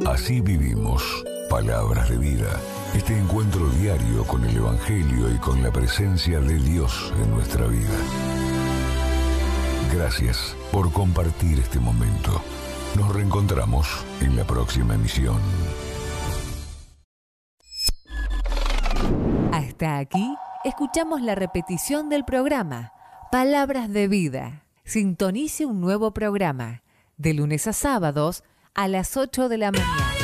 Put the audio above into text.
Así vivimos. Palabras de vida. Este encuentro diario con el Evangelio y con la presencia de Dios en nuestra vida. Gracias por compartir este momento. Nos reencontramos en la próxima emisión. Hasta aquí, escuchamos la repetición del programa Palabras de Vida. Sintonice un nuevo programa de lunes a sábados a las 8 de la mañana.